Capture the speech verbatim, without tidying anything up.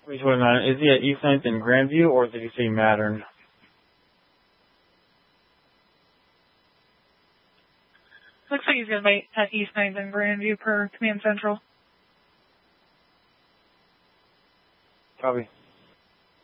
Which one? Is he at East ninth and Grandview, or did he say Mattern? Looks like he's going to be at East ninth and Grandview per Command Central. Copy.